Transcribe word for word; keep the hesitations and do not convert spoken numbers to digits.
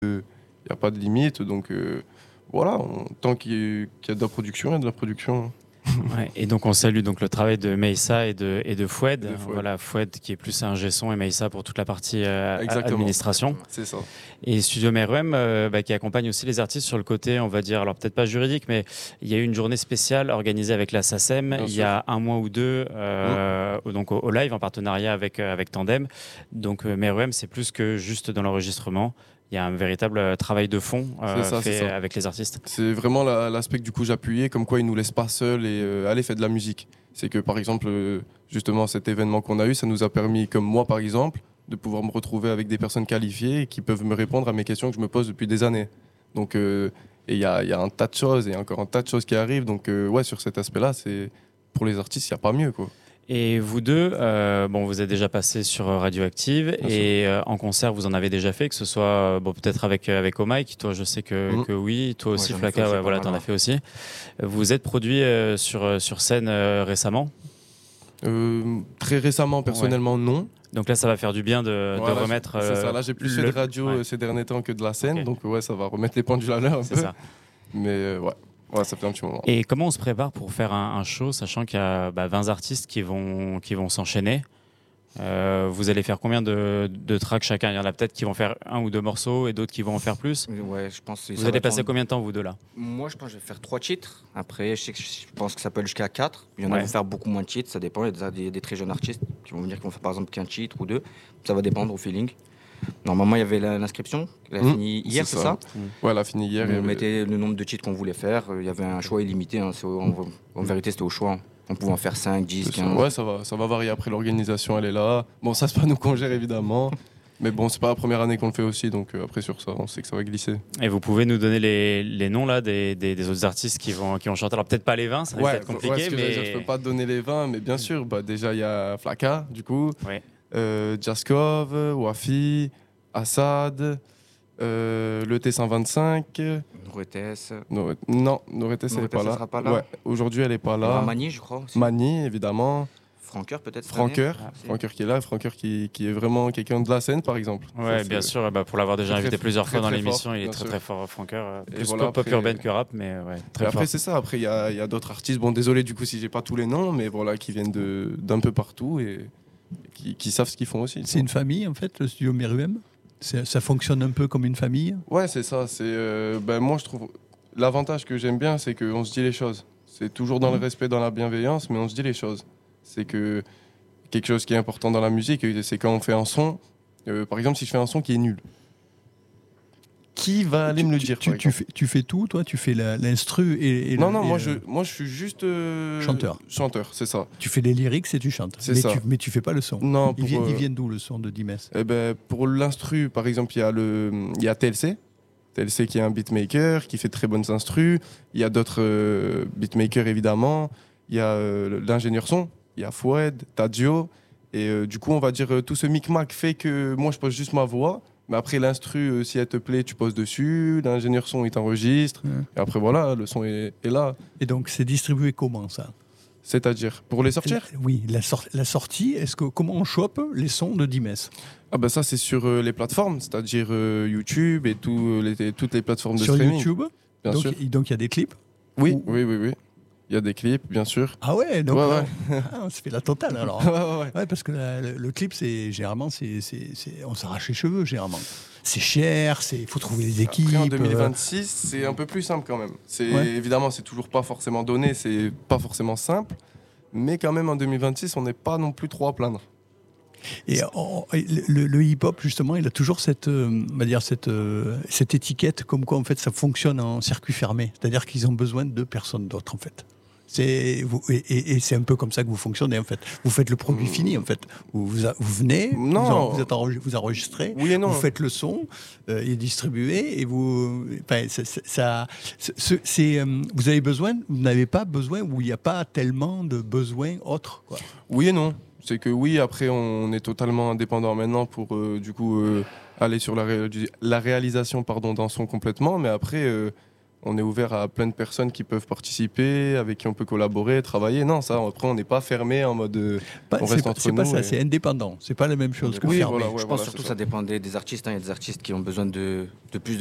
il n'y a pas de limite. Donc euh, voilà, on- tant qu'il y, a qu'il y a de la production, il y a de la production. Ouais, et donc on salue donc le travail de Meissa et de, et de Foued. Et de Foued. Voilà, Foued qui est plus un G-son et Meissa pour toute la partie euh, Exactement. administration. C'est ça. Et Studio Meruem euh, bah, qui accompagne aussi les artistes sur le côté, on va dire, alors peut-être pas juridique, mais il y a eu une journée spéciale organisée avec la SACEM Bien il y sûr. a un mois ou deux, euh, au- donc au, au live en partenariat avec, euh, avec Tandem. Donc euh, Meruem, c'est plus que juste dans l'enregistrement. Il y a un véritable euh, travail de fond euh, C'est ça, c'est fait ça. avec les artistes. C'est vraiment la- l'aspect que du coup j'appuyais, comme quoi ils nous laissent pas seuls et euh, allez, faites de la musique. C'est que par exemple, euh, justement, cet événement qu'on a eu, ça nous a permis, comme moi par exemple, de pouvoir me retrouver avec des personnes qualifiées qui peuvent me répondre à mes questions que je me pose depuis des années. Donc, euh, et il y a, il y a un tas de choses et encore un tas de choses qui arrivent. Donc, euh, ouais, sur cet aspect-là, c'est pour les artistes, il n'y a pas mieux, quoi. Et vous deux, euh, bon, vous êtes déjà passé sur Radioactive Bien et euh, en concert, vous en avez déjà fait, que ce soit euh, bon, peut-être avec, euh, avec Omike, toi je sais que, Mhm. que oui, toi Ouais, aussi j'en ai fait Flaka, aussi ouais, pas voilà, mal, t'en as ouais. fait aussi. Vous êtes produit euh, sur, euh, sur scène euh, récemment, Euh, très récemment, personnellement, non. donc là ça va faire du bien de, Voilà, de remettre. C'est euh, ça, là j'ai plus fait le- de radio ouais, euh, ces derniers temps que de la scène, Ok. donc ouais, ça va remettre les pendules à l'heure un c'est peu. ça. Mais euh, ouais. ouais, ça fait un petit moment. Et comment on se prépare pour faire un, un show, sachant qu'il y a bah, vingt artistes qui vont, qui vont s'enchaîner. Euh, vous allez faire combien de, de tracks chacun? Il y en a peut-être qui vont faire un ou deux morceaux et d'autres qui vont en faire plus. Ouais, je pense que Vous ça allez va passer prendre- combien de temps vous deux là? Moi, je pense que je vais faire trois titres. Après, je, sais que je pense que ça peut aller jusqu'à quatre. Il y en a Ouais. qui vont faire beaucoup moins de titres, ça dépend. Il y a des, des, des très jeunes artistes qui vont venir, qui vont faire par exemple qu'un titre ou deux. Ça va dépendre au feeling. Normalement, il y avait la- l'inscription. Elle a Mmh, fini hier, c'est c'est ça, ça. Ouais, elle a fini hier. On et- mettait le nombre de titres qu'on voulait faire. Il y avait un choix illimité. Hein. C'est au- En, en vérité, c'était au choix. On pouvait en faire cinq, dix, C'est ça. quinze. Ouais, ça va, ça va varier après l'organisation, elle est là. Bon, ça, c'est pas nous qu'on gère évidemment. Mais bon, c'est pas la première année qu'on le fait aussi, donc euh, après sur ça, on sait que ça va glisser. Et vous pouvez nous donner les, les noms là des, des, des autres artistes qui vont, qui vont chanter. Alors peut-être pas les vingt, ça risque d'être compliqué, ouais, ce que j'allais mais dire, je peux pas te donner les vingt, mais bien sûr, bah, déjà il y a Flaka, du coup, Ouais. euh, Jaskov, Wafi, Assad, euh, le T cent vingt-cinq. Noretes, Nor- non, Noretes, elle est Noretes, pas elle là. sera pas là. Ouais, aujourd'hui, elle est pas là. Ramani, je crois aussi. Mani, évidemment. Franqueur, peut-être. cette année. Franqueur, Ah, Franqueur qui est là, Franqueur qui, qui est vraiment quelqu'un de la scène, par exemple. Ouais, Ça, bien c'est- sûr. Bah, pour l'avoir déjà très, invité très, plusieurs très, fois dans très l'émission, fort, il est bien très sûr. très fort, Franqueur. euh, Et Plus voilà, pop, pop après- urbaine que rap, mais ouais, très Et après, fort. c'est ça. Après, il y a, il y a d'autres artistes. Bon, désolé du coup si j'ai pas tous les noms, mais voilà, qui viennent de, d'un peu partout et qui, qui savent ce qu'ils font aussi. C'est une famille, en fait, le studio Meruem. C'est- Ça fonctionne un peu comme une famille. Ouais, c'est ça. C'est, euh, ben, moi, je trouve. L'avantage que j'aime bien, c'est qu'on se dit les choses. C'est toujours dans le respect, dans la bienveillance, mais on se dit les choses. C'est que quelque chose qui est important dans la musique, c'est quand on fait un son. euh, par exemple, si je fais un son qui est nul, qui va aller Tu- me le tu- dire tu, par tu exemple fais, tu fais tout, toi. Tu fais la- l'instru et, et Non, le- non, et moi, le- je, moi, je suis juste. euh, Chanteur. Chanteur, c'est ça. Tu fais les lyrics et tu chantes. C'est mais ça. Tu, mais tu fais pas le son. Non, Ils pour, viennent, ils euh, viennent d'où le son de Dimès? Eh ben, pour l'instru, par exemple, il y a le, il y a T L C. T L C qui est un beatmaker, qui fait de très bonnes instrus. Il y a d'autres euh, beatmakers, évidemment. Il y a euh, l'ingénieur son. Il y a Foued, Tadio. Et euh, du coup, on va dire, euh, tout ce micmac fait que moi, je pose juste ma voix. Mais après, l'instru, euh, si elle te plaît, tu poses dessus. L'ingénieur son, il t'enregistre. Ouais. Et après, voilà, le son est, est là. Et donc, c'est distribué comment, ça? C'est-à-dire, pour les sortir Oui, la, sor- la sortie, est-ce que, comment on chope les sons de Dimès? Ah ben ça, c'est sur euh, les plateformes, c'est-à-dire euh, YouTube et tout, les, toutes les plateformes de Sur streaming. YouTube? Bien donc, sûr. il- donc, il y a des clips? Oui, Ou- oui, oui, oui. Il y a des clips, bien sûr. Ah ouais, donc Ouais, là, ouais. ah, on se fait la totale, alors. Ouais, ouais, ouais. Ouais, parce que la- le, le clip, c'est généralement, c'est, c'est, c'est- on s'arrache les cheveux, généralement. C'est cher, il faut trouver les équipes. Après, en euh, deux mille vingt-six, c'est un peu plus simple quand même. C'est, Ouais. Évidemment, c'est toujours pas forcément donné, c'est pas forcément simple. Mais quand même, en deux mille vingt-six, on n'est pas non plus trop à plaindre. Et on- et le, le hip-hop, justement, il a toujours cette, euh, on va dire cette, euh, cette étiquette comme quoi, en fait, ça fonctionne en circuit fermé. C'est-à-dire qu'ils ont besoin de personne d'autre, en fait. C'est, vous, et, et- et c'est un peu comme ça que vous fonctionnez, en fait. Vous faites le produit fini, en fait. Vous, vous, a- vous venez, Non. Vous, en- vous, êtes enre- vous enregistrez, Oui et non. vous faites le son, euh, il est distribué, et vous... enfin, ça, ça- ça- c'est, c'est, euh, vous avez besoin, vous n'avez pas besoin, ou il n'y a pas tellement de besoins autres, quoi. Oui et non. C'est que oui, après, on est totalement indépendant maintenant pour, euh, du coup, euh, aller sur la, ré- la réalisation pardon, d'un son complètement. Mais après, euh, on est ouvert à plein de personnes qui peuvent participer, avec qui on peut collaborer, travailler. Non, ça, après, on n'est pas fermé en mode euh, Pas- on c'est reste pas, entre c'est pas nous. ça, et- c'est indépendant. C'est pas la même chose que Oui, fermé. voilà, ouais, Je pense voilà, surtout c'est que ça. ça dépend des, des artistes. hein. Il y a des artistes qui ont besoin de, de plus